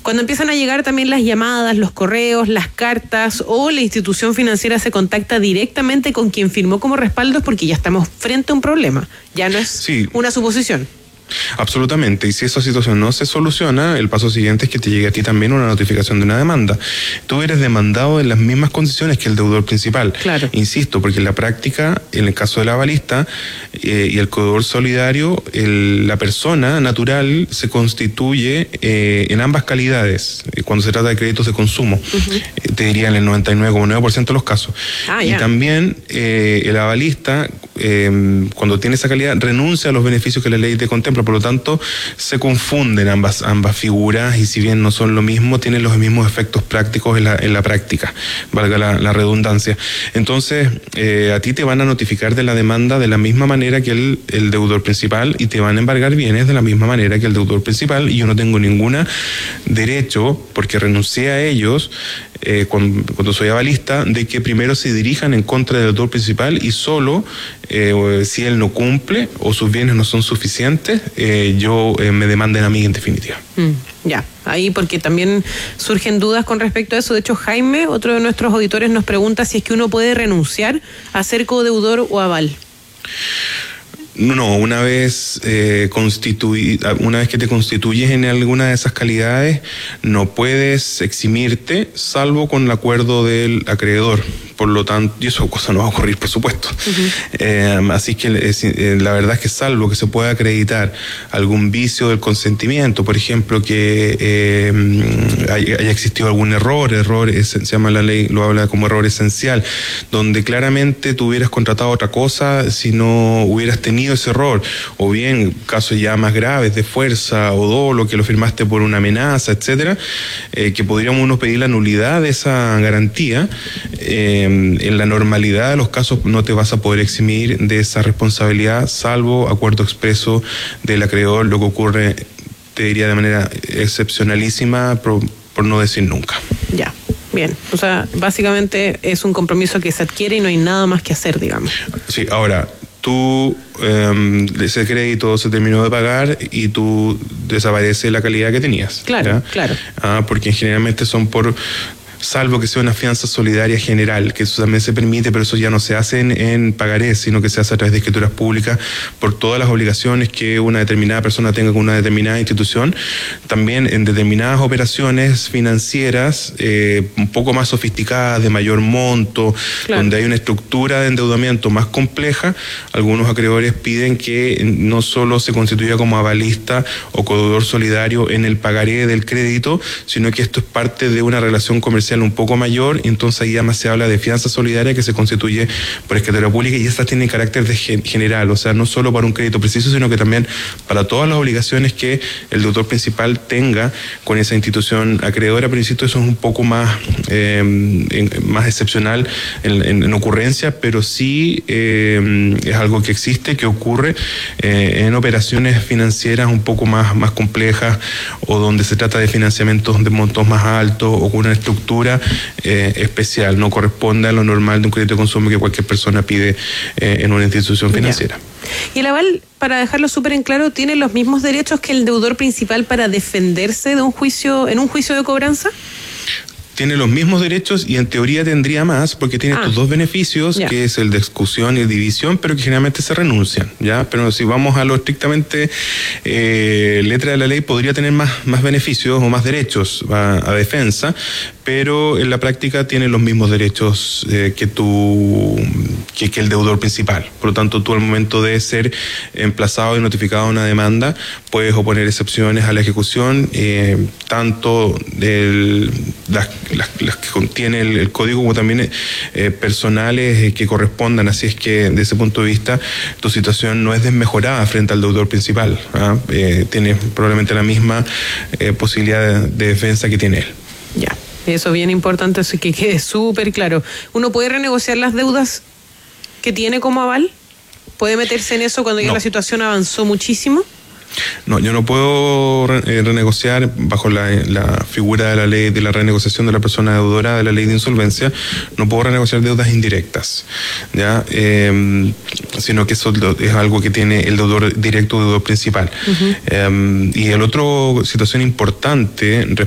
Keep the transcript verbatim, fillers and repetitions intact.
Cuando empiezan a llegar también las llamadas, los correos, las cartas, o la institución financiera se contacta directamente con quien firmó como respaldo, es porque ya estamos frente a un problema, ya no es sí. una suposición. Absolutamente, y si esa situación no se soluciona, el paso siguiente es que te llegue a ti también una notificación de una demanda. Tú eres demandado en las mismas condiciones que el deudor principal. Claro. Insisto, porque en la práctica, en el caso del avalista eh, y el deudor solidario, el, la persona natural se constituye eh, en ambas calidades, eh, cuando se trata de créditos de consumo, uh-huh. eh, te diría en el noventa y nueve coma nueve por ciento de los casos. Ah, y yeah. también eh, el avalista, eh, cuando tiene esa calidad, renuncia a los beneficios que la ley te contempla. Por lo tanto, se confunden ambas, ambas figuras, y si bien no son lo mismo, tienen los mismos efectos prácticos en la, en la práctica, valga la, la redundancia. Entonces, eh, a ti te van a notificar de la demanda de la misma manera que el, el deudor principal, y te van a embargar bienes de la misma manera que el deudor principal, y yo no tengo ningún derecho, porque renuncié a ellos, eh, cuando, cuando soy avalista, de que primero se dirijan en contra del deudor principal, y solo eh, si él no cumple o sus bienes no son suficientes, Eh, yo eh, me demanden a mí en definitiva. Mm, ya, ahí porque también surgen dudas con respecto a eso. De hecho, Jaime, otro de nuestros auditores, nos pregunta si es que uno puede renunciar a ser codeudor o aval. No, una vez eh, constitui, una vez que te constituyes en alguna de esas calidades, no puedes eximirte salvo con el acuerdo del acreedor. Por lo tanto, y eso cosa no va a ocurrir, por supuesto. Uh-huh. Eh, así que eh, la verdad es que salvo que se pueda acreditar algún vicio del consentimiento, por ejemplo, que eh, haya, haya existido algún error, error es, se llama la ley, lo habla como error esencial, donde claramente tú hubieras contratado otra cosa si no hubieras tenido ese error, o bien casos ya más graves de fuerza o dolo, que lo firmaste por una amenaza, etcétera, eh, que podríamos uno pedir la nulidad de esa garantía. Eh, en la normalidad de los casos no te vas a poder eximir de esa responsabilidad, salvo acuerdo expreso del acreedor, lo que ocurre, te diría de manera excepcionalísima, por, por no decir nunca. Ya. Bien, o sea, básicamente es un compromiso que se adquiere y no hay nada más que hacer, digamos. Sí, ahora, tú, eh, ese crédito se terminó de pagar y tú desaparece la calidad que tenías. Claro, ¿ya? claro. Ah, porque generalmente son por... salvo que sea una fianza solidaria general, que eso también se permite, pero eso ya no se hace en, en pagarés, sino que se hace a través de escrituras públicas por todas las obligaciones que una determinada persona tenga con una determinada institución. También en determinadas operaciones financieras eh, un poco más sofisticadas, de mayor monto, claro, donde hay una estructura de endeudamiento más compleja, algunos acreedores piden que no solo se constituya como avalista o codeudor solidario en el pagaré del crédito, sino que esto es parte de una relación comercial un poco mayor, y entonces ahí además se habla de fianza solidaria que se constituye por escritura pública, y esta tiene carácter de general, o sea, no solo para un crédito preciso, sino que también para todas las obligaciones que el deudor principal tenga con esa institución acreedora. Pero insisto, eso es un poco más, eh, en, más excepcional en, en, en ocurrencia, pero sí eh, es algo que existe, que ocurre eh, en operaciones financieras un poco más, más complejas, o donde se trata de financiamientos de montos más altos o con una estructura Eh, especial, no corresponde a lo normal de un crédito de consumo que cualquier persona pide eh, en una institución financiera. Ya. Y el aval, para dejarlo súper en claro, ¿tiene los mismos derechos que el deudor principal para defenderse de un juicio, en un juicio de cobranza? Tiene los mismos derechos y en teoría tendría más, porque tiene ah, estos dos beneficios, yeah, que es el de exclusión y división, pero que generalmente se renuncian, ¿ya? Pero si vamos a lo estrictamente eh, letra de la ley, podría tener más, más beneficios o más derechos a, a defensa, pero en la práctica tiene los mismos derechos eh, que tú, que, que el deudor principal. Por lo tanto, tú al momento de ser emplazado y notificado a una demanda, puedes oponer excepciones a la ejecución, eh, tanto del... las Las, las que contiene el, el código, como también eh, personales eh, que correspondan. Así es que, desde ese punto de vista, tu situación no es desmejorada frente al deudor principal. ¿ah? Eh, tienes probablemente la misma eh, posibilidad de, de defensa que tiene él. Ya, eso es bien importante, eso que quede súper claro. ¿Uno puede renegociar las deudas que tiene como aval? ¿Puede meterse en eso cuando ya no. la situación avanzó muchísimo? No, yo no puedo re- renegociar bajo la, la figura de la ley de la renegociación de la persona deudora, de la ley de insolvencia, no puedo renegociar deudas indirectas, ¿ya? Eh, sino que eso es algo que tiene el deudor directo o deudor principal. Uh-huh. Eh, y el otro situación importante